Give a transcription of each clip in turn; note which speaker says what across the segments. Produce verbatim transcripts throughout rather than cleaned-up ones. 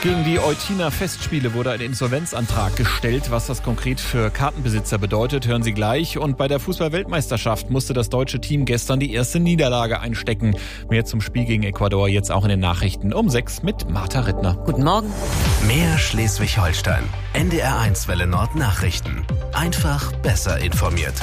Speaker 1: Gegen die Eutiner Festspiele wurde ein Insolvenzantrag gestellt. Was das konkret für Kartenbesitzer bedeutet, hören Sie gleich. Und bei der Fußball-Weltmeisterschaft musste das deutsche Team gestern die erste Niederlage einstecken. Mehr zum Spiel gegen Ecuador jetzt auch in den Nachrichten um sechs mit Martha Rittner.
Speaker 2: Guten Morgen.
Speaker 3: Mehr Schleswig-Holstein. N D R eins Welle Nord Nachrichten. Einfach besser informiert.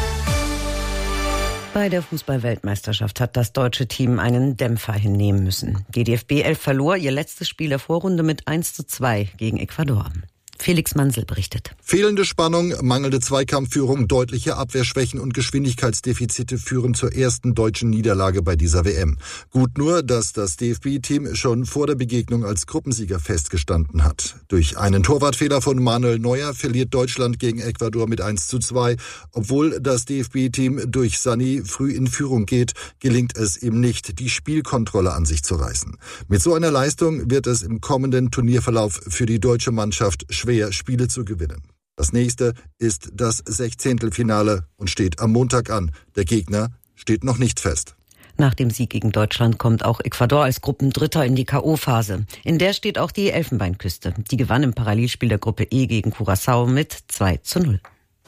Speaker 2: Bei der Fußball-Weltmeisterschaft hat das deutsche Team einen Dämpfer hinnehmen müssen. Die D F B elf verlor ihr letztes Spiel der Vorrunde mit eins zu zwei gegen Ecuador. Felix Mansel berichtet.
Speaker 4: Fehlende Spannung, mangelnde Zweikampfführung, deutliche Abwehrschwächen und Geschwindigkeitsdefizite führen zur ersten deutschen Niederlage bei dieser W M. Gut nur, dass das D F B-Team schon vor der Begegnung als Gruppensieger festgestanden hat. Durch einen Torwartfehler von Manuel Neuer verliert Deutschland gegen Ecuador mit eins zu zwei. Obwohl das D F B-Team durch Sané früh in Führung geht, gelingt es ihm nicht, die Spielkontrolle an sich zu reißen. Mit so einer Leistung wird es im kommenden Turnierverlauf für die deutsche Mannschaft schwer, Spiele zu gewinnen. Das nächste ist das Sechzehntelfinale und steht am Montag an. Der Gegner steht noch nicht fest.
Speaker 2: Nach dem Sieg gegen Deutschland kommt auch Ecuador als Gruppendritter in die K O-Phase. In der steht auch die Elfenbeinküste. Die gewann im Parallelspiel der Gruppe E gegen Curaçao mit zwei zu null.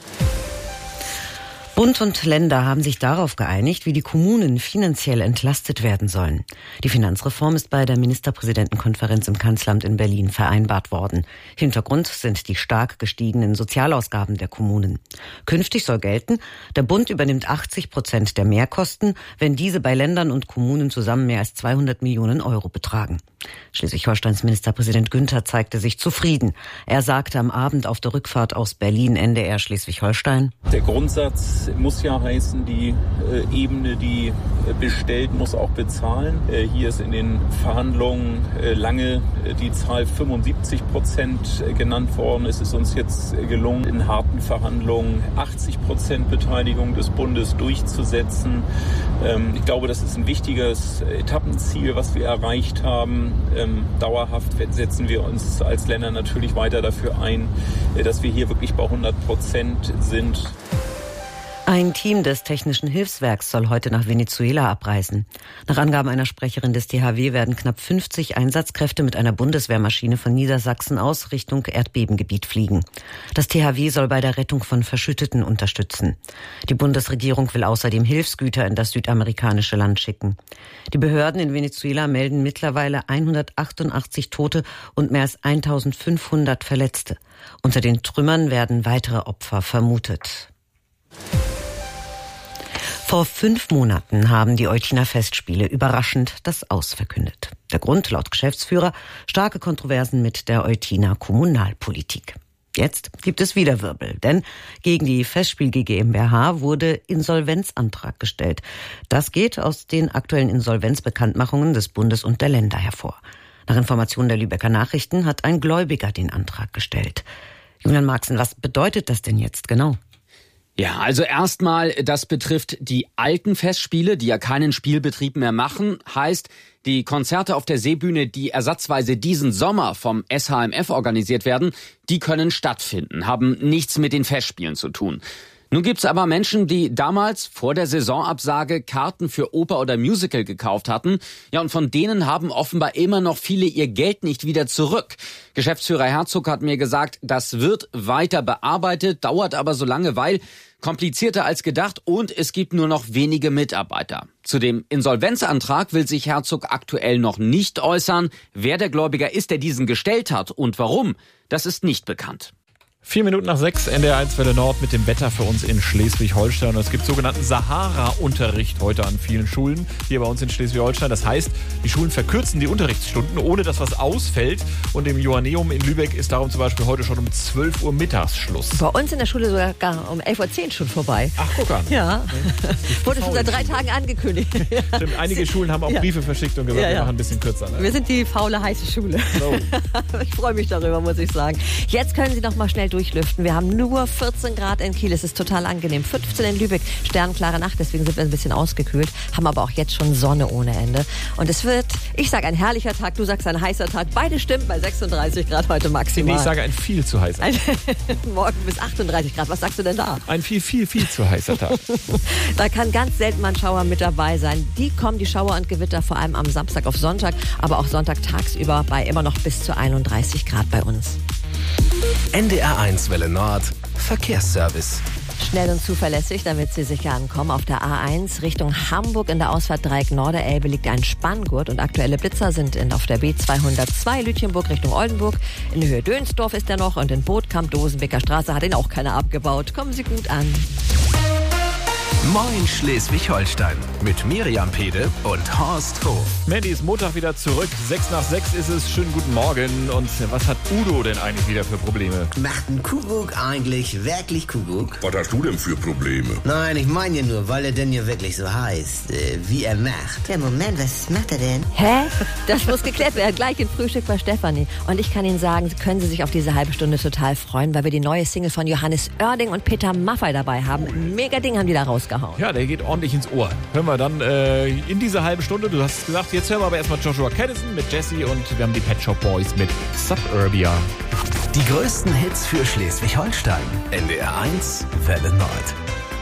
Speaker 2: Bund und Länder haben sich darauf geeinigt, wie die Kommunen finanziell entlastet werden sollen. Die Finanzreform ist bei der Ministerpräsidentenkonferenz im Kanzleramt in Berlin vereinbart worden. Hintergrund sind die stark gestiegenen Sozialausgaben der Kommunen. Künftig soll gelten, der Bund übernimmt achtzig Prozent der Mehrkosten, wenn diese bei Ländern und Kommunen zusammen mehr als zweihundert Millionen Euro betragen. Schleswig-Holsteins Ministerpräsident Günther zeigte sich zufrieden. Er sagte am Abend auf der Rückfahrt aus Berlin, N D R Schleswig-Holstein:
Speaker 5: Der Grundsatz muss ja heißen, die äh, Ebene, die äh, bestellt, muss auch bezahlen. Äh, hier ist in den Verhandlungen äh, lange äh, die Zahl fünfundsiebzig Prozent äh, genannt worden. Es ist uns jetzt äh, gelungen, in harten Verhandlungen achtzig Prozent Beteiligung des Bundes durchzusetzen. Ähm, ich glaube, das ist ein wichtiges Etappenziel, was wir erreicht haben. Ähm, dauerhaft setzen wir uns als Länder natürlich weiter dafür ein, äh, dass wir hier wirklich bei hundert Prozent sind.
Speaker 2: Ein Team des Technischen Hilfswerks soll heute nach Venezuela abreisen. Nach Angaben einer Sprecherin des T H W werden knapp fünfzig Einsatzkräfte mit einer Bundeswehrmaschine von Niedersachsen aus Richtung Erdbebengebiet fliegen. Das T H W soll bei der Rettung von Verschütteten unterstützen. Die Bundesregierung will außerdem Hilfsgüter in das südamerikanische Land schicken. Die Behörden in Venezuela melden mittlerweile hundertachtundachtzig Tote und mehr als eintausendfünfhundert Verletzte. Unter den Trümmern werden weitere Opfer vermutet. Vor fünf Monaten haben die Eutiner Festspiele überraschend das Aus verkündet. Der Grund, laut Geschäftsführer, starke Kontroversen mit der Eutiner Kommunalpolitik. Jetzt gibt es wieder Wirbel, denn gegen die Festspiel GmbH wurde Insolvenzantrag gestellt. Das geht aus den aktuellen Insolvenzbekanntmachungen des Bundes und der Länder hervor. Nach Informationen der Lübecker Nachrichten hat ein Gläubiger den Antrag gestellt. Julian Marxen, was bedeutet das denn jetzt genau?
Speaker 6: Ja, also erstmal, das betrifft die alten Festspiele, die ja keinen Spielbetrieb mehr machen. Heißt, die Konzerte auf der Seebühne, die ersatzweise diesen Sommer vom S H M F organisiert werden, die können stattfinden, haben nichts mit den Festspielen zu tun. Nun gibt's aber Menschen, die damals vor der Saisonabsage Karten für Oper oder Musical gekauft hatten. Ja, und von denen haben offenbar immer noch viele ihr Geld nicht wieder zurück. Geschäftsführer Herzog hat mir gesagt, das wird weiter bearbeitet, dauert aber so lange, weil komplizierter als gedacht und es gibt nur noch wenige Mitarbeiter. Zu dem Insolvenzantrag will sich Herzog aktuell noch nicht äußern. Wer der Gläubiger ist, der diesen gestellt hat und warum, das ist nicht bekannt.
Speaker 1: Vier Minuten nach sechs, N D R eins Welle Nord mit dem Wetter für uns in Schleswig-Holstein. Es gibt sogenannten Sahara-Unterricht heute an vielen Schulen hier bei uns in Schleswig-Holstein. Das heißt, die Schulen verkürzen die Unterrichtsstunden, ohne dass was ausfällt. Und im Joanneum in Lübeck ist darum zum Beispiel heute schon um zwölf Uhr mittags Schluss.
Speaker 7: Bei uns in der Schule sogar um elf Uhr zehn schon vorbei.
Speaker 1: Ach, guck an.
Speaker 7: Ja, wurde schon seit drei Tagen angekündigt.
Speaker 1: Stimmt, einige Schulen haben auch Briefe ja. verschickt und gesagt, ja, ja. wir machen ein bisschen kürzer. Ne?
Speaker 7: Wir sind die faule, heiße Schule. So. Ich freue mich darüber, muss ich sagen. Jetzt können Sie noch mal schnell durchlüften. Wir haben nur vierzehn Grad in Kiel. Es ist total angenehm. fünfzehn in Lübeck. Sternklare Nacht, deswegen sind wir ein bisschen ausgekühlt. Haben aber auch jetzt schon Sonne ohne Ende. Und es wird, ich sage ein herrlicher Tag, du sagst ein heißer Tag. Beide stimmen bei sechsunddreißig Grad heute maximal.
Speaker 1: Nee, ich sage ein viel zu heißer Tag.
Speaker 7: Morgen bis achtunddreißig Grad. Was sagst du denn da?
Speaker 1: Ein viel, viel, viel zu heißer Tag.
Speaker 7: Da kann ganz selten mal ein Schauer mit dabei sein. Die kommen, die Schauer und Gewitter, vor allem am Samstag auf Sonntag, aber auch Sonntag tagsüber bei immer noch bis zu einunddreißig Grad bei uns.
Speaker 3: N D R eins Welle Nord, Verkehrsservice.
Speaker 7: Schnell und zuverlässig, damit Sie sicher ankommen. Auf der A eins Richtung Hamburg in der Ausfahrt Dreieck Norderelbe liegt ein Spanngurt und aktuelle Blitzer sind in, auf der B zweihundertzwei Lütjenburg Richtung Oldenburg. In Höhe Dönsdorf ist er noch und in Bootkamp Dosenbeker Straße hat ihn auch keiner abgebaut. Kommen Sie gut an.
Speaker 3: Moin Schleswig-Holstein mit Miriam Pede und Horst Hof.
Speaker 1: Mandy ist Montag wieder zurück. Sechs nach sechs ist es. Schönen guten Morgen. Und was hat Udo denn eigentlich wieder für Probleme?
Speaker 8: Macht ein Kuckuck eigentlich wirklich Kuckuck?
Speaker 9: Was hast du denn für Probleme?
Speaker 8: Nein, ich meine ja nur, weil er denn ja wirklich so heißt, äh, wie er macht.
Speaker 10: Ja, Moment, was macht er denn?
Speaker 7: Hä? Das muss geklärt werden. Gleich im Frühstück bei Stefanie. Und ich kann Ihnen sagen, können Sie sich auf diese halbe Stunde total freuen, weil wir die neue Single von Johannes Oerding und Peter Maffay dabei haben. Ein mega Ding haben die da rausgehauen.
Speaker 1: Ja, der geht ordentlich ins Ohr. Hören wir dann äh, in dieser halben Stunde. Du hast gesagt, jetzt hören wir aber erstmal Joshua Caddison mit Jessie und wir haben die Pet Shop Boys mit Suburbia.
Speaker 3: Die größten Hits für Schleswig-Holstein. N D R eins Welle Nord.